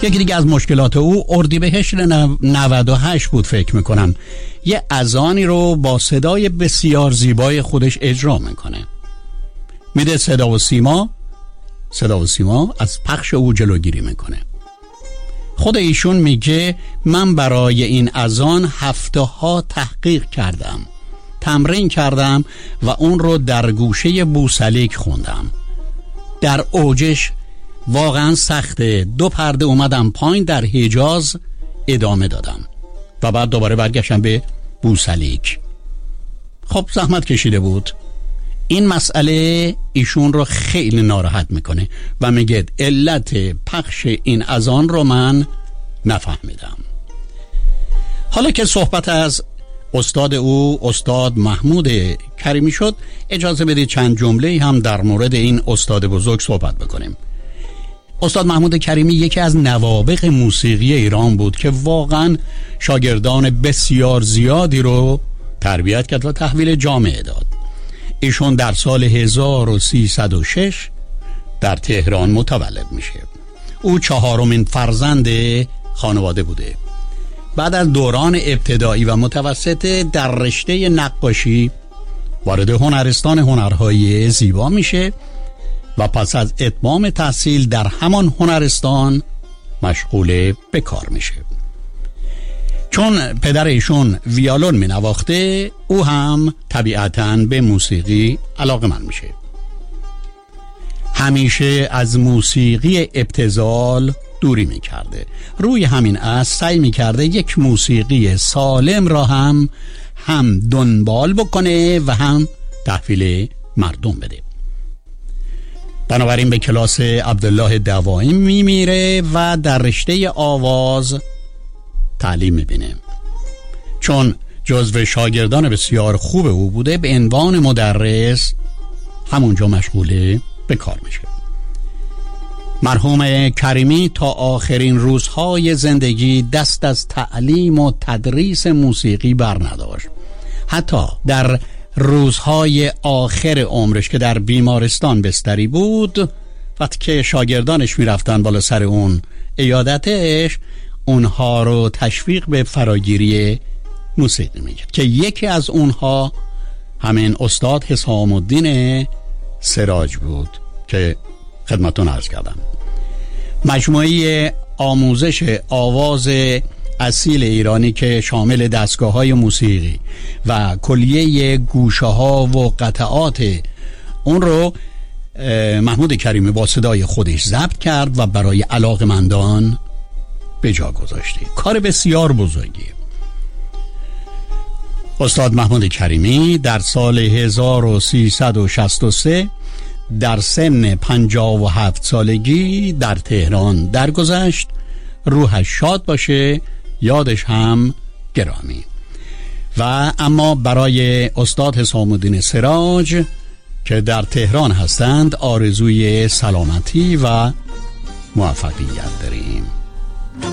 یکی دیگه از مشکلات او اردیبهشت 98 بود فکر میکنم، یه اذانی رو با صدای بسیار زیبای خودش اجرا میکنه. میده صدا و سیما از پخش او جلوگیری میکنه. خود ایشون میگه من برای این اذان هفته‌ها تحقیق کردم، تمرین کردم و اون رو در گوشه بوسلیک خوندم. در اوجش واقعا سخته. 2 پرده اومدم پایین در حجاز ادامه دادم و بعد دوباره برگشتم به بوسلیک. خب زحمت کشیده بود. این مسئله ایشون رو خیلی ناراحت میکنه و میگه علت پخش این اذان رو من نفهمیدم. حالا که صحبت از استاد او استاد محمود کریمی شد، اجازه بدید چند جمله هم در مورد این استاد بزرگ صحبت بکنیم. استاد محمود کریمی یکی از نوابغ موسیقی ایران بود که واقعا شاگردان بسیار زیادی رو تربیت کرد و تحویل جامعه داد. ایشون در سال 1306 در تهران متولد میشه. او 4مین فرزند خانواده بوده. بعد از دوران ابتدایی و متوسطه در رشته نقاشی وارد هنرستان هنرهای زیبا میشه و پس از اتمام تحصیل در همان هنرستان مشغول به کار میشه. چون پدر ایشون ویولون می نواخته، او هم طبیعتاً به موسیقی علاقه‌مند میشه. همیشه از موسیقی ابتذال دوری میکرده. روی همین اساس سعی میکرده یک موسیقی سالم را هم دنبال بکنه و هم تحویل مردم بده. بنابراین به کلاس عبدالله دوایی میره و در رشته آواز تعلیم میبینه. چون جزو شاگردان بسیار خوب او بوده، به عنوان مدرس همونجا مشغول به کار میشه. مرحوم کریمی تا آخرین روزهای زندگی دست از تعلیم و تدریس موسیقی بر نداشت. حتی در روزهای آخر عمرش که در بیمارستان بستری بود، وقتی که شاگردانش میرفتن بالا سر اون عیادتش، اونها رو تشویق به فراگیری موسیقی میکرد که یکی از اونها همین استاد حسام الدین سراج بود که خدمتون عرض کردم. مجموعه آموزش آواز اصیل ایرانی که شامل دستگاه‌های موسیقی و کلیه گوشه‌ها و قطعات اون رو محمود کریمی با صدای خودش ضبط کرد و برای علاقه‌مندان به جا گذاشته. کار بسیار بزرگی. استاد محمود کریمی در سال 1363 در سن 57 سالگی در تهران درگذشت. روحش شاد باشه، یادش هم گرامی. و اما برای استاد حسام الدین سراج که در تهران هستند آرزوی سلامتی و موفقیت داریم.